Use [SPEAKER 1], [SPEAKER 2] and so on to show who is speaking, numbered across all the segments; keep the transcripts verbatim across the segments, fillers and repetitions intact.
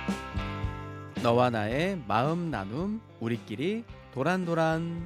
[SPEAKER 1] 너와 나의 마음 나눔 우리끼리 도란도란.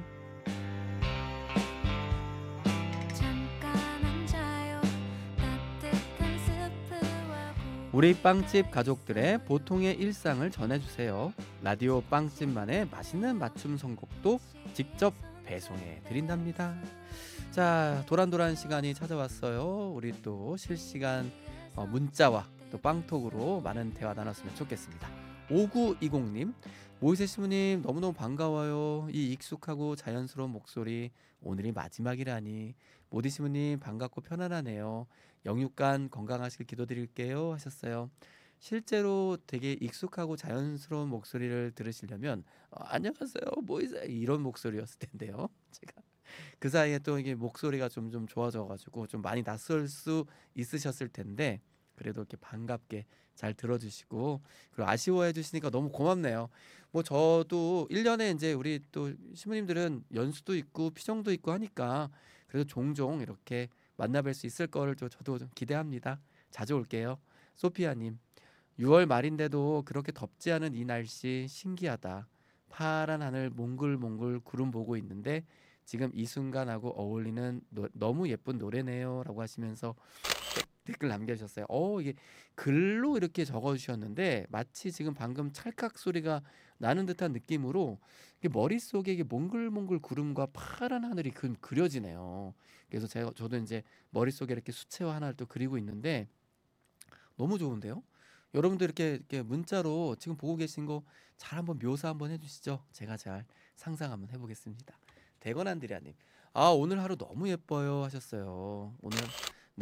[SPEAKER 2] 잠깐 앉아요 따뜻한 스프와
[SPEAKER 1] 우리 빵집 가족들의 보통의 일상을 전해주세요. 라디오 빵집만의 맛있는 맞춤 선곡도 직접 배송해 드린답니다. 자, 도란도란 시간이 찾아왔어요. 우리 또 실시간 어, 문자와 또 빵톡으로 많은 대화 나눴으면 좋겠습니다. 오구이공님, 모이세 시무님 너무너무 반가워요. 이 익숙하고 자연스러운 목소리, 오늘이 마지막이라니. 모디 시무님 반갑고 편안하네요. 영육간 건강하실 기도드릴게요 하셨어요. 실제로 되게 익숙하고 자연스러운 목소리를 들으시려면 어, 안녕하세요 모이세 이런 목소리였을 텐데요. 제가 그 사이에 또 이게 목소리가 좀 좀 좋아져가지고 좀 많이 낯설 수 있으셨을 텐데, 그래도 이렇게 반갑게 잘 들어주시고 그리고 아쉬워해 주시니까 너무 고맙네요. 뭐 저도 일 년에 이제 우리 또 시부님들은 연수도 있고 피정도 있고 하니까 그래도 종종 이렇게 만나뵐 수 있을 거를 또 저도 좀 기대합니다. 자주 올게요. 소피아님, 유월 말인데도 그렇게 덥지 않은 이 날씨 신기하다. 파란 하늘 몽글몽글 구름 보고 있는데 지금 이 순간하고 어울리는 노, 너무 예쁜 노래네요 라고 하시면서 댓글 남겨주셨어요. 어 이게 글로 이렇게 적어주셨는데 마치 지금 방금 찰칵 소리가 나는 듯한 느낌으로 이게 머릿속에 이게 몽글몽글 구름과 파란 하늘이 그, 그려지네요. 그래서 제가 저도 이제 머릿속에 이렇게 수채화 하나를 또 그리고 있는데 너무 좋은데요? 여러분도 이렇게, 이렇게 문자로 지금 보고 계신 거 잘 한번 묘사 한번 해주시죠. 제가 잘 상상 한번 해보겠습니다. 대건 안드레아님, 아 오늘 하루 너무 예뻐요 하셨어요. 오늘